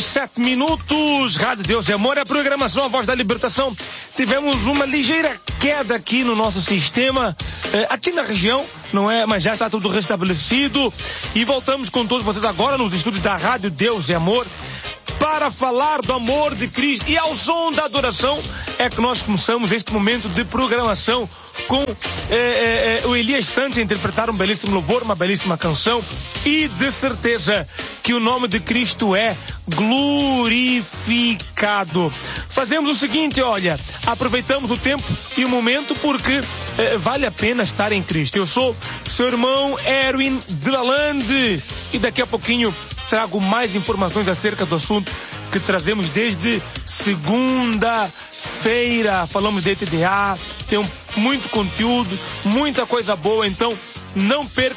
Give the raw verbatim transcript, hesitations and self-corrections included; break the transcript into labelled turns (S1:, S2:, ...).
S1: horas, sete minutos, Rádio Deus e Amor, é a programação A Voz da Libertação. Tivemos uma ligeira queda aqui no nosso sistema, eh, aqui na região, não é? Mas já está tudo restabelecido e voltamos com todos vocês agora nos estúdios da Rádio Deus e Amor para falar do amor de Cristo, e ao som da adoração é que nós começamos este momento de programação com eh, eh, o Elias Santos a interpretar um belíssimo louvor, uma belíssima canção, e de certeza que o nome de Cristo é glorificado. Fazemos o seguinte, olha, aproveitamos o tempo e o momento porque eh, vale a pena estar em Cristo. Eu sou seu irmão Erwin de Lalande e daqui a pouquinho trago mais informações acerca do assunto que trazemos desde segunda-feira. Falamos de E T D A, tem muito conteúdo, muita coisa boa, então não perca